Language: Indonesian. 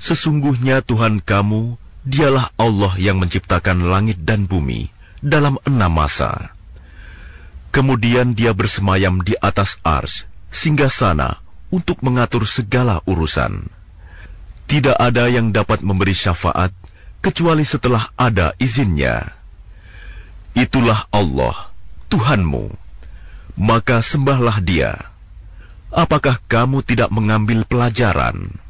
Sesungguhnya Tuhan kamu, dialah Allah yang menciptakan langit dan bumi dalam 6 masa. Kemudian dia bersemayam di atas ars, singgasana untuk mengatur segala urusan. Tidak ada yang dapat memberi syafaat, kecuali setelah ada izinnya. Itulah Allah, Tuhanmu. Maka sembahlah Dia. Apakah kamu tidak mengambil pelajaran?